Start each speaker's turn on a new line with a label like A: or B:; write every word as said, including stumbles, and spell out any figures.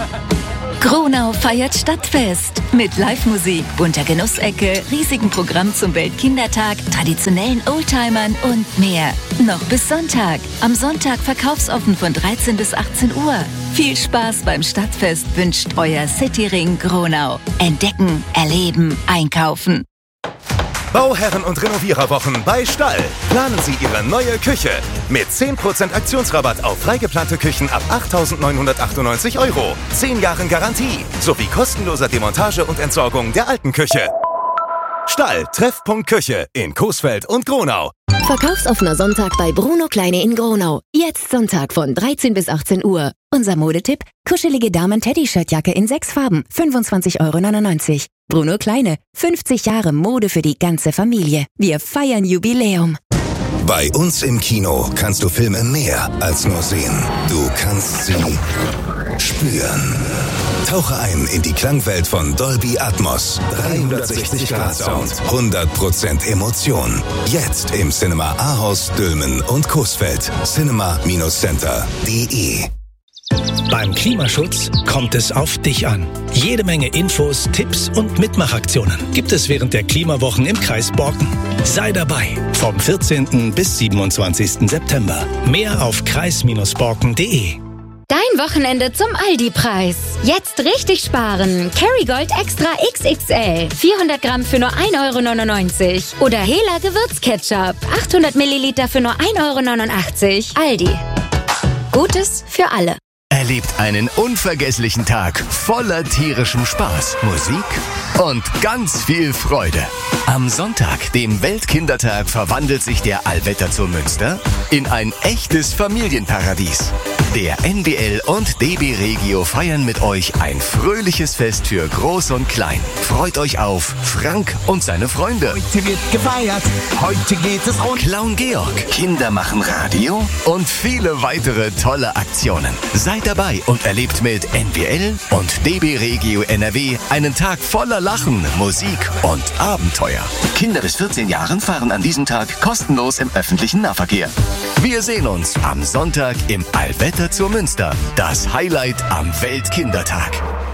A: Gronau feiert Stadtfest mit Live-Musik, bunter Genussecke, riesigem Programm zum Weltkindertag, traditionellen Oldtimern und mehr. Noch bis Sonntag. Am Sonntag verkaufsoffen von dreizehn bis achtzehn Uhr. Viel Spaß beim Stadtfest wünscht euer Cityring Gronau. Entdecken, erleben, einkaufen.
B: Bauherren- und Renoviererwochen bei Stall. Planen Sie Ihre neue Küche mit zehn Prozent Aktionsrabatt auf freigeplante Küchen ab achttausendneunhundertachtundneunzig Euro. zehn Jahren Garantie sowie kostenloser Demontage und Entsorgung der alten Küche. Stall, Treffpunkt Küche in Coesfeld und Gronau.
C: Verkaufsoffener Sonntag bei Bruno Kleine in Gronau. Jetzt Sonntag von dreizehn bis achtzehn Uhr. Unser Modetipp: kuschelige Damen-Teddy-Shirtjacke in sechs Farben, fünfundzwanzig Euro neunundneunzig. Bruno Kleine, fünfzig Jahre Mode für die ganze Familie. Wir feiern Jubiläum.
D: Bei uns im Kino kannst du Filme mehr als nur sehen. Du kannst sie spüren. Tauche ein in die Klangwelt von Dolby Atmos. dreihundertsechzig Grad Sound. hundert Prozent Emotion. Jetzt im Cinema Ahaus, Dülmen und Coesfeld. cinema Center punkt de.
E: Beim Klimaschutz kommt es auf dich an. Jede Menge Infos, Tipps und Mitmachaktionen gibt es während der Klimawochen im Kreis Borken. Sei dabei vom vierzehnten bis siebenundzwanzigsten September. Mehr auf kreis Borken punkt de.
F: Dein Wochenende zum Aldi-Preis. Jetzt richtig sparen. Kerrygold Extra X X L. vierhundert Gramm für nur ein Euro neunundneunzig. Oder Hela Gewürzketchup. achthundert Milliliter für nur ein Euro neunundachtzig. Aldi. Gutes für alle.
G: Erlebt einen unvergesslichen Tag voller tierischem Spaß, Musik und ganz viel Freude. Am Sonntag, dem Weltkindertag, verwandelt sich der Allwetter zur Münster in ein echtes Familienparadies. Der N B L und D B Regio feiern mit euch ein fröhliches Fest für Groß und Klein. Freut euch auf Frank und seine Freunde.
H: Heute wird gefeiert, heute geht es rund.
G: Clown Georg, Kinder machen Radio und viele weitere tolle Aktionen. Seid dabei und erlebt mit N B L und D B Regio N R W einen Tag voller Lachen, Musik und Abenteuer. Kinder bis vierzehn Jahren fahren an diesem Tag kostenlos im öffentlichen Nahverkehr. Wir sehen uns am Sonntag im Allwetter zur Münster. Das Highlight am Weltkindertag.